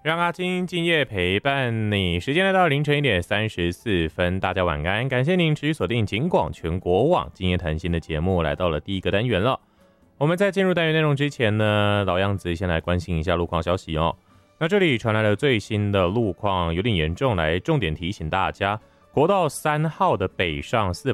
让阿金今夜陪伴你，时间来到凌晨1:34，大家晚安。感谢您持续锁定警广全国网今夜谈心的节目，来到了第一个单元了。我们在进入单元内容之前呢，老样子先来关心一下路况消息哦。那这里传来了最新的路况有点严重，来重点提醒大家，国道3号的北上